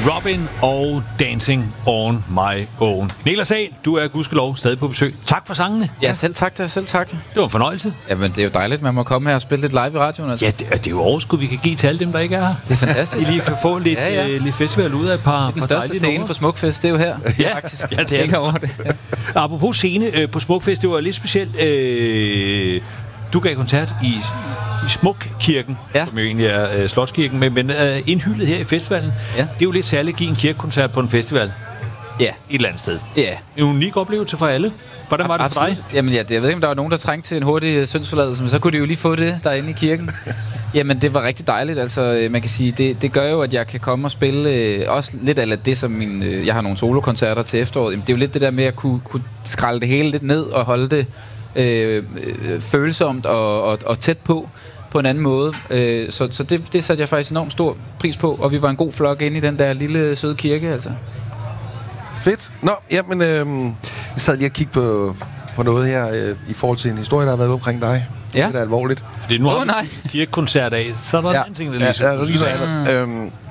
Robin og Dancing on My Own. Niklas Ahl, du er gudskelov stadig på besøg. Tak for sangene. Ja, selv tak. Det var en fornøjelse. Jamen, det er jo dejligt, man må komme her og spille lidt live i radioen. Altså. Ja, det er jo overskud, vi kan give til alle dem, der ikke er her. Det er fantastisk. I lige kan få lidt, lidt festival ud af et par. Den største scene numre på Smukfest, det er jo her. Ja, faktisk. Ja, det er over det. Ja. Apropos scene på Smukfest, det var lidt specielt. Du gav koncert i Smukkirken, som jo egentlig er Slotskirken, men indhyldet her i festivalen. Ja. Det er jo lidt særligt at give en kirkekoncert på en festival. Ja. Et eller andet sted. Ja. En unik oplevelse for alle. Hvordan var det for dig? Jamen ja, jeg ved ikke, om der var nogen, der trængte til en hurtig syndsforladelse, men så kunne de jo lige få det derinde i kirken. Jamen, det var rigtig dejligt. Altså, man kan sige, det gør jo, at jeg kan komme og spille også lidt af det, som jeg har nogle solokoncerter til efteråret. Jamen, det er jo lidt det der med at kunne skralde det hele lidt ned og holde det følsomt og tæt på en anden måde. Så det satte jeg faktisk enormt stor pris på, og vi var en god flok inde i den der lille søde kirke, altså. Fedt. Nå, jamen, jeg sad lige og kiggede på noget her i forhold til en historie, der har været omkring dig. Ja. Det er alvorligt. Fordi nu har vi kirkekoncert af, så er der en anden ting, der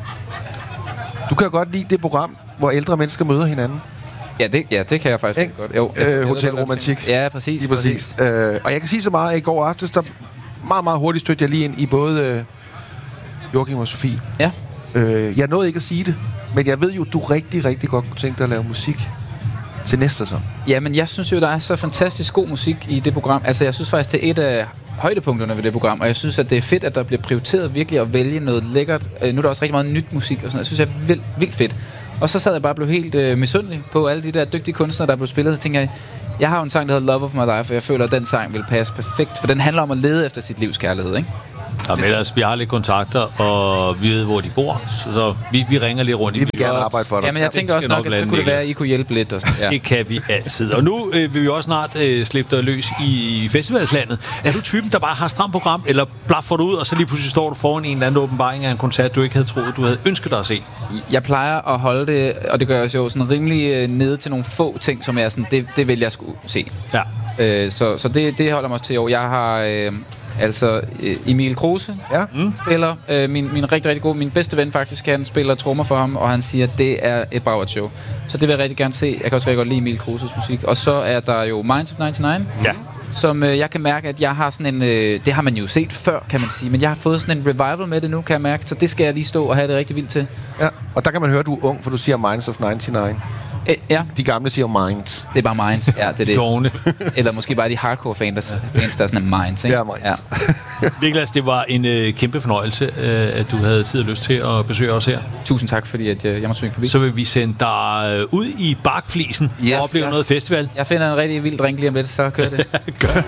du kan godt lide det program, hvor ældre mennesker møder hinanden. Ja, det kan jeg faktisk godt. Jo, Hotelromantik. Ja, præcis. Lige præcis. Og jeg kan sige så meget, at i går aftes, der meget, meget hurtigt stødte jeg lige ind i både Joachim og Sofie. Ja. Jeg nåede ikke at sige det, men jeg ved jo, du rigtig, rigtig godt kunne tænke dig at lave musik til næste sæson. Ja, men jeg synes jo, der er så fantastisk god musik i det program. Altså, jeg synes faktisk, det er et af højdepunkterne ved det program, og jeg synes, at det er fedt, at der bliver prioriteret virkelig at vælge noget lækkert. Nu er der også rigtig meget nyt musik og sådan noget. Jeg synes, det er vildt fedt. Og så sad jeg bare og blev helt misundelig på alle de der dygtige kunstnere, der blev spillet. Så tænker jeg har jo en sang, der hedder Love of My Life, og jeg føler, at den sang vil passe perfekt, for den handler om at lede efter sit livs kærlighed, ikke? Ja, men ellers, vi har lidt kontakter, og vi ved, hvor de bor, så vi ringer lidt rundt. Vi vil gerne arbejde for dig. Ja, men jeg tænker også nok, at så kunne det være, at I kunne hjælpe lidt. Og sådan. Ja. Det kan vi altid. Og nu vil vi også snart slippe dig løs i festivalslandet. Er du typen, der bare har stramt program, eller blaffer du ud, og så lige pludselig står du foran en eller anden åbenbaring af en koncert, du ikke havde troet, du havde ønsket dig at se? Jeg plejer at holde det, og det gør jeg jo sådan rimelig nede til nogle få ting, som er sådan, det vil jeg skulle se. Ja. Så det holder mig også til i år. Jeg har... Altså, Emil Kruse spiller, min rigtig, rigtig god, min bedste ven faktisk, han spiller trommer for ham, og han siger, at det er et bragert show. Så det vil jeg rigtig gerne se. Jeg kan også rigtig godt lide Emil Kruses musik. Og så er der jo Minds of 99, som jeg kan mærke, at jeg har sådan en... det har man jo set før, kan man sige, men jeg har fået sådan en revival med det nu, kan jeg mærke. Så det skal jeg lige stå og have det rigtig vildt til. Ja, og der kan man høre, at du er ung, for du siger Minds of 99. Ja. De gamle siger Minds. Det er bare Minds, ja, det er det. Eller måske bare de hardcore fans, der er sådan en Minds, ikke? Ja, Minds. Ja. Niklas, det var en kæmpe fornøjelse, at du havde tid og lyst til at besøge os her. Tusind tak, fordi at, jeg måtte svinge forbi. Så vil vi sende dig ud i Bakflisen og opleve noget festival. Jeg finder en rigtig vild drink lige om lidt, så kører det.